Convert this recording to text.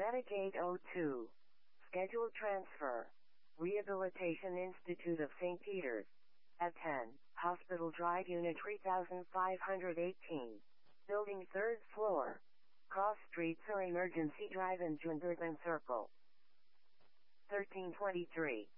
Medicaid 02. Scheduled transfer. Rehabilitation Institute of St. Peter's. At 10, Hospital Drive Unit 3518. Building 3rd floor. Cross streets or Emergency Drive in Jundervan Circle. 1323.